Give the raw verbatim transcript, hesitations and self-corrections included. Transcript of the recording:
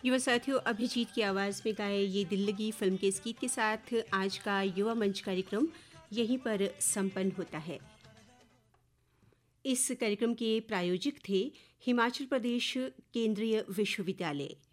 युवा साथियों, अभिजीत की आवाज़ में गाए ये दिल लगी फिल्म के इस गीत के साथ आज का युवा मंच कार्यक्रम यहीं पर संपन्न होता है। इस कार्यक्रम के प्रायोजक थे हिमाचल प्रदेश केंद्रीय विश्वविद्यालय।